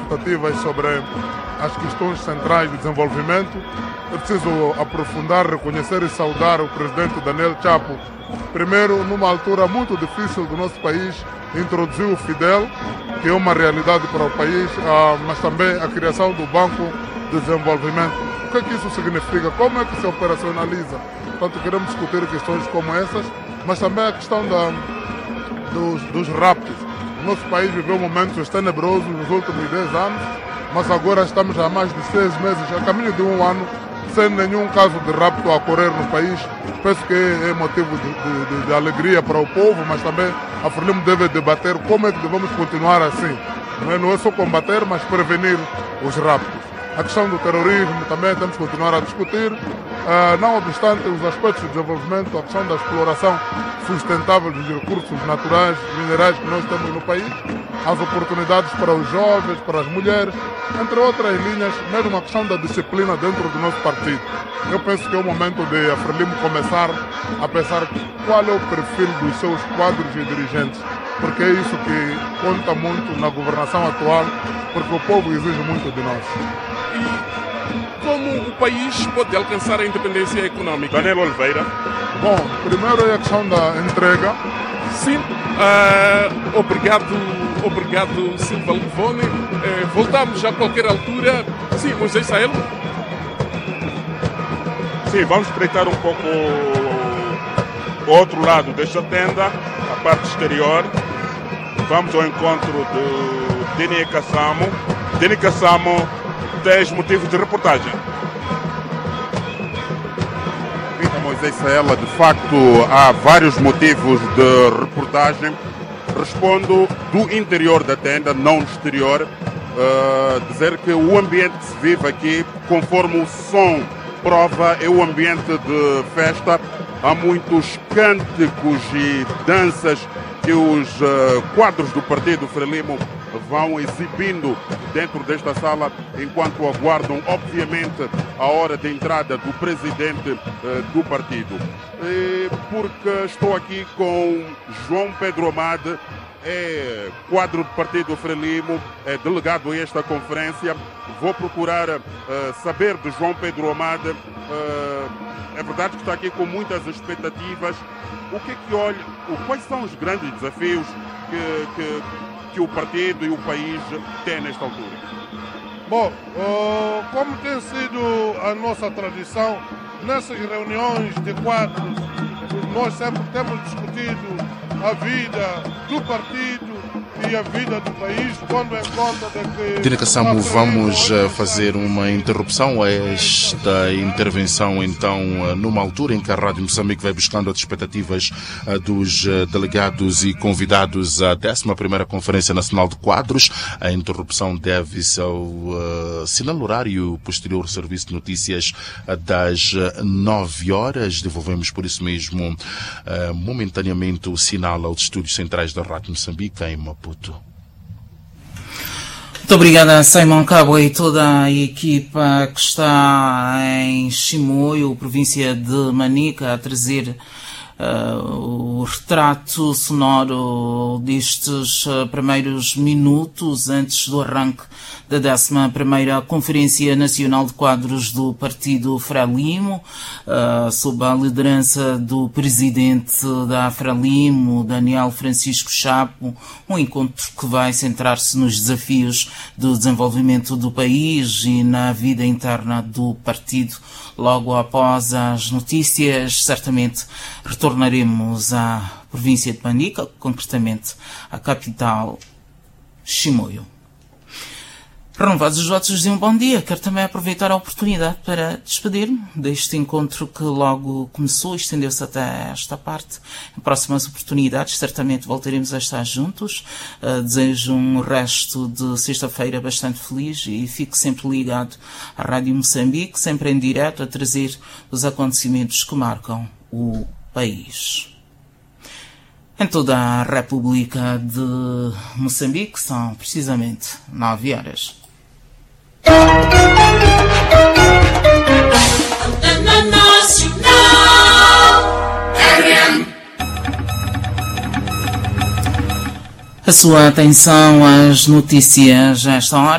expectativas sobre as questões centrais do desenvolvimento. É preciso aprofundar, reconhecer e saudar o presidente Daniel Chapo. Primeiro, numa altura muito difícil do nosso país, introduziu o Fidel, que é uma realidade para o país, mas também a criação do Banco de Desenvolvimento. O que é que isso significa? Como é que se operacionaliza? Portanto, queremos discutir questões como essas, mas também a questão dos raptos. O nosso país viveu momentos tenebrosos nos últimos 10 anos, mas agora estamos há mais de 6 meses, a caminho de 1 ano, sem nenhum caso de rapto a ocorrer no país. Penso que é motivo de alegria para o povo, mas também a Frelimo deve debater como é que devemos continuar assim. Não é só combater, mas prevenir os raptos. A questão do terrorismo também temos que continuar a discutir. Não obstante os aspectos de desenvolvimento, a questão da exploração sustentável dos recursos naturais, minerais que nós temos no país, as oportunidades para os jovens, para as mulheres, entre outras linhas, mesmo a questão da disciplina dentro do nosso partido. Eu penso que é o momento de a Frelimo começar a pensar qual é o perfil dos seus quadros e dirigentes, porque é isso que conta muito na governação atual, porque o povo exige muito de nós. E como o país pode alcançar a independência econômica? Daniel Oliveira. Bom, primeiro é a questão da entrega. Sim, obrigado Silva Levone. Voltamos a qualquer altura. Sim, Moisés Saelo. Sim, vamos espreitar um pouco o outro lado desta tenda, a parte exterior. Vamos ao encontro de Deni Kassamo. Deni Kassamo, 10 motivos de reportagem. Moisés Saela, de facto, há vários motivos de reportagem. Respondo do interior da tenda, não do exterior. Dizer que o ambiente que se vive aqui, conforme o som prova, é o ambiente de festa. Há muitos cânticos e danças que os quadros do Partido Frelimo vão exibindo dentro desta sala enquanto aguardam, obviamente, a hora de entrada do presidente do partido. Porque estou aqui com João Pedro Amade, é quadro do Partido Frelimo, é delegado a esta conferência. Vou procurar saber de João Pedro Amade. É verdade que está aqui com muitas expectativas. O que é que olha? Quais são os grandes desafios que o partido e o país têm nesta altura? Bom, como tem sido a nossa tradição, nessas reuniões de quadros, nós sempre temos discutido a vida do partido e a vida do país, quando em conta de que... Deni Kassamo, vamos fazer uma interrupção a esta intervenção, então, numa altura em que a Rádio Moçambique vai buscando as expectativas dos delegados e convidados à 11ª Conferência Nacional de Quadros. A interrupção deve-se ao sinal horário posterior ao Serviço de Notícias das 9 horas. Devolvemos, por isso mesmo, momentaneamente o sinal aos estúdios centrais da Rádio Moçambique em Maputo. Muito obrigada, Simon Cabo, e toda a equipa que está em Chimoio, província de Manica, a trazer o retrato sonoro destes primeiros minutos antes do arranque da 11ª Conferência Nacional de Quadros do Partido Frelimo, sob a liderança do presidente da Frelimo, Daniel Francisco Chapo, um encontro que vai centrar-se nos desafios do desenvolvimento do país e na vida interna do partido. Logo após as notícias, certamente retornaremos à província de Manica, concretamente à capital, Chimoio. Renovados os votos de um bom dia, quero também aproveitar a oportunidade para despedir-me deste encontro que logo começou e estendeu-se até esta parte. Em próximas oportunidades, certamente voltaremos a estar juntos. Desejo um resto de sexta-feira bastante feliz e fico sempre ligado à Rádio Moçambique, sempre em direto, a trazer os acontecimentos que marcam o país. Em toda a República de Moçambique são precisamente 9 horas. A sua atenção às notícias a esta hora.